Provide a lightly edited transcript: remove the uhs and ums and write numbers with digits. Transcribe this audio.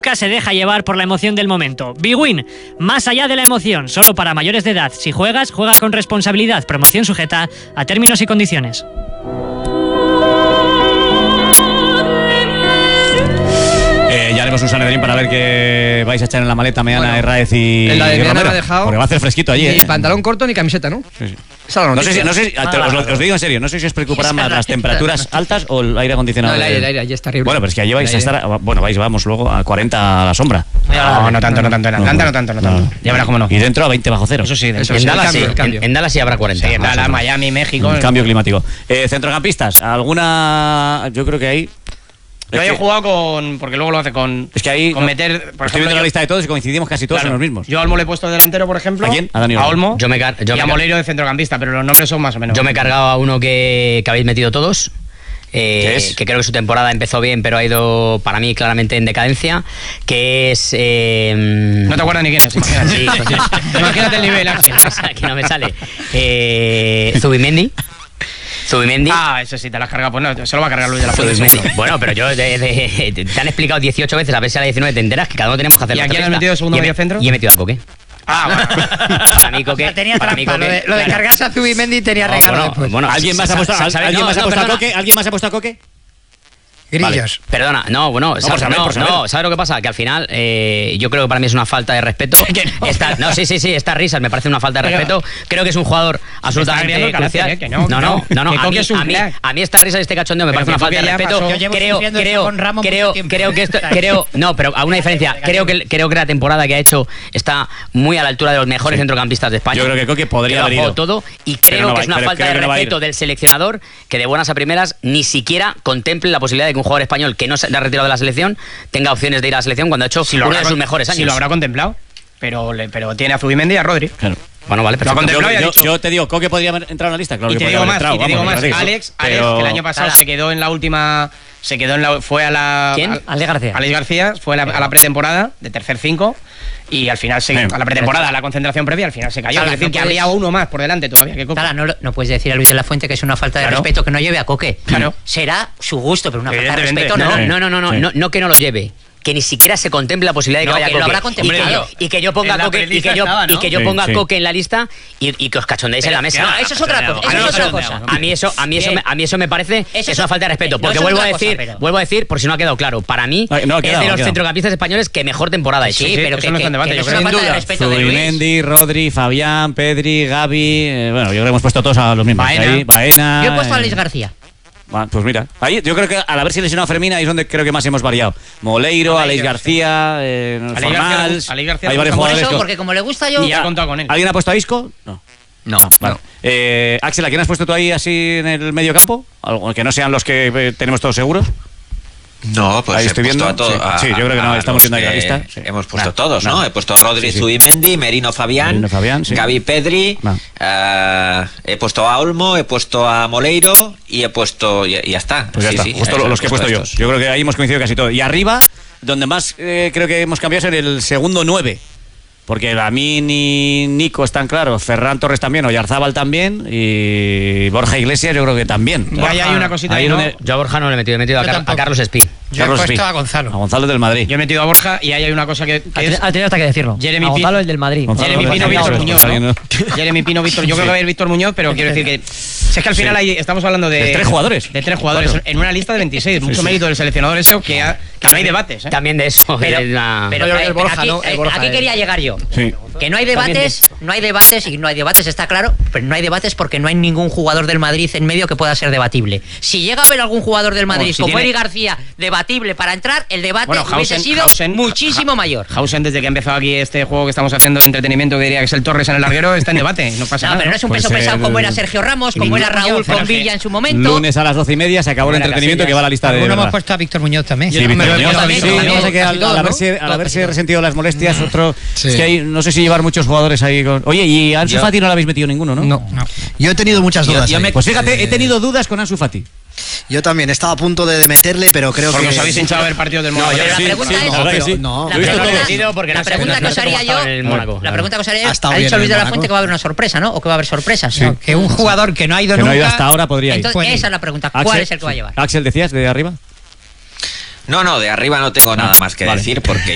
nunca se deja llevar por la emoción del momento. Bwin, más allá de la emoción, solo para mayores de edad. Si juegas, juega con responsabilidad. Promoción sujeta a términos y condiciones. Ya haremos un Sanedrín para ver qué vais a echar en la maleta Meana, Herráez y en la de Romero, me ha dejado, porque va a hacer fresquito allí. Ni pantalón corto ni camiseta, ¿no? Sí. Esa es la noticia. No sé, os digo en serio, no sé si os preocuparán más las temperaturas altas o el aire acondicionado. No, el aire, ya es terrible. Bueno, pero es que allí vais a estar, vamos luego a 40 a la sombra. No tanto. En Atlanta no tanto. Ya verás cómo no. Y dentro a 20 bajo cero. Eso sí, En Dallas sí, en Dallas sí habrá 40. Sí, en Dallas, Miami, México. El cambio climático. Centrocampistas, alguna. Yo creo que hay. Yo he jugado con. Porque luego lo hace con. Es que ahí. Con meter. Por estoy viendo la lista de todos y coincidimos casi todos en los mismos. Yo a Olmo le he puesto delantero, por ejemplo. ¿A quién? A Dani Olmo. Y a Moleiro de centrocampista, pero los nombres son más o menos. Yo me he cargado a uno que habéis metido todos. Que creo que su temporada empezó bien, pero ha ido para mí claramente en decadencia. Que es. No te acuerdas ni quién es, imagínate. Sí, imagínate el nivel, Ángel. Que no me sale. Zubimendi. Eso sí, te la has cargado. Pues no, se lo va a cargar Luis de la Fuente. Bueno, pero yo te han explicado 18 veces, a ver si a la 19 te enteras, que cada uno tenemos que hacer. ¿Y a quién has metido de segundo medio centro? Y he metido a Coque. Bueno. Para mí Coque. Tenía trampa. Lo de cargarse a Zubimendi tenía regalo. Bueno, ¿Alguien más ha puesto a Coque? ¿Alguien más ha puesto a Coque? Grillos. Vale. Perdona, ¿sabes lo que pasa? Que al final yo creo que para mí es una falta de respeto. Estas risas me parece una falta de respeto. Creo que es un jugador absolutamente crucial. A mí esta risa de este cachondeo me parece una falta de respeto. No, pero a una diferencia. Creo que la temporada que ha hecho está muy a la altura de los mejores centrocampistas de España. Yo creo que Coque podría haber ido todo y creo que es una falta de respeto del seleccionador que de buenas a primeras ni siquiera contemple la posibilidad de que un jugador español que no se ha retirado de la selección tenga opciones de ir a la selección cuando ha hecho uno de sus mejores años. Si lo habrá contemplado, pero tiene a Zubimendi y a Rodri. Claro. Bueno, vale, pero yo te digo, ¿Coque podría haber entrado en la lista? Claro, y que te digo más, Alex, que el año pasado se quedó en la última... fue a la... ¿Quién? Alex García fue a la pretemporada de tercer 5 y al final a la pretemporada, a la concentración previa, al final se cayó. Es decir, que habría uno más por delante todavía que Coque. No puedes decir a Luis de la Fuente que es una falta de respeto que no lleve a Coque. Claro. Será su gusto, pero una falta de respeto no que no lo lleve. Que ni siquiera se contemple la posibilidad de que vaya que Coque. Lo habrá contemplado. Y que yo ponga a Coque y que yo ponga a Coque en la lista y que os cachondéis en la mesa. No, eso es otra cosa. A mí eso me parece que es una falta de respeto. Porque vuelvo a decir, por si no ha quedado claro, para mí es de los centrocampistas españoles que mejor temporada ha hecho. Sí, pero que no es una falta de respeto de Zubimendi, Rodri, Fabián, Pedri, Gavi. Bueno, yo creo que hemos puesto todos a los mismos. Baena. Yo he puesto a Alex García. Pues mira, ahí yo creo que al haberse lesionado Fermín ahí es donde creo que más hemos variado. Moleiro, Alex García, Fornals. Alex García, hay varios jugadores. Porque como le gusta yo. Y ha contado con él. ¿Alguien ha puesto a Isco? No. Vale. Axel, ¿a quién has puesto tú ahí así en el medio campo? Algo que no sean los que tenemos todos seguros. No, pues ahí estoy viendo a todos. Sí, yo creo que no, estamos viendo ahí la lista. Sí. Hemos puesto todos, ¿no? He puesto a Rodri, Zubimendi, Merino Fabián, sí. Gavi Pedri, he puesto a Olmo, he puesto a Moleiro y he puesto... y ya está. Pues ya está, justo los que he puesto yo. Yo creo que ahí hemos coincidido casi todo. Y arriba, donde más creo que hemos cambiado es en el segundo 9. Porque Lamin y Nico están claros, Ferran Torres también, Oyarzábal también y Borja Iglesias yo creo que también. Ahí hay una cosita ahí, ¿no? Yo a Borja no le he metido a Carlos Espí. Yo he puesto a Gonzalo. A Gonzalo del Madrid. Yo he metido a Borja y ahí hay una cosa que es... Ha tenido hasta que decirlo. Gonzalo, el del Madrid. Jeremy Pino, Víctor Muñoz, ¿no? Jeremy Pino, Víctor. Yo creo que va a ir Víctor Muñoz, pero quiero decir que... Si es que al final ahí estamos hablando de... 3 jugadores. De 3 jugadores en una lista de 26. Mucho mérito del seleccionador eso, que no hay debates. También de eso. Pero aquí quería llegar yo. Sí. Que no hay debates, está claro, pero no hay debates porque no hay ningún jugador del Madrid en medio que pueda ser debatible. Si llega a haber algún jugador del Madrid como Eric García debatible para entrar, el debate hubiese sido muchísimo mayor. Hausen, desde que ha empezado aquí este juego que estamos haciendo de entretenimiento, que diría que es el Torres en el larguero, está en debate, no pasa nada. Pero no es un peso pesado como era Sergio Ramos, como era Raúl con Villa en su momento. Lunes a las 12:30 se acabó el entretenimiento que va a la lista de... Uno hemos puesto a Víctor Muñoz también. Sí, Víctor Muñoz también. Al haberse resentido las molestias, otro... Es que hay, no sé si llevar muchos jugadores ahí con... Oye, y a Ansu Fati no lo habéis metido ninguno, ¿no? No. Yo he tenido muchas dudas. Pues fíjate, he tenido dudas con Ansu Fati. Yo también estaba a punto de meterle, pero creo porque que... os habéis hinchado a ver partidos del Mónaco. La pregunta que os haría yo... La pregunta que os haría yo... Ha dicho Luis de la Fuente que va a haber una sorpresa, ¿no? O que va a haber sorpresas. Sí. Que un jugador que no ha ido nunca... no ha ido hasta ahora podría ir. Entonces, esa es la pregunta. ¿Cuál es el que va a llevar? Axel, ¿decías de arriba? No, de arriba no tengo nada más que decir porque